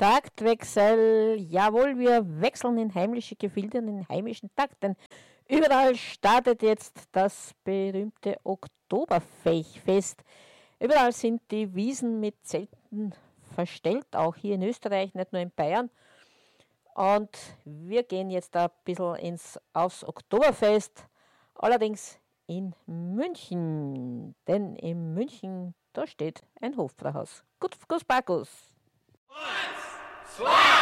Taktwechsel. Jawohl, wir wechseln in heimliche Gefilde und in heimischen Takt, denn überall startet jetzt das berühmte Oktoberfest. Überall sind die Wiesen mit Zelten verstellt, auch hier in Österreich, nicht nur in Bayern. Und wir gehen jetzt ein bisschen aufs Oktoberfest, allerdings in München. Denn in München, da steht ein Hofbräuhaus. Gut, Markus.